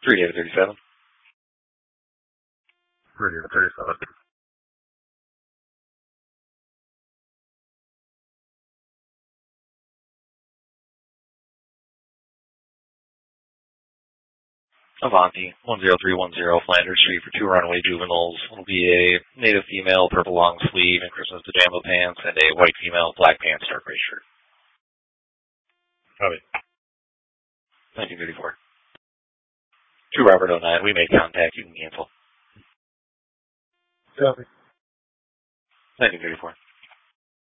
3 David 37. David 37. Avanti, 10310 Flanders Street for 2 runaway juveniles. It'll be a native female, purple long sleeve and Christmas pajama pants, and a white female, black pants, dark gray shirt. Copy. 1934. To Robert 09, we made contact. You can cancel. Copy. 1934.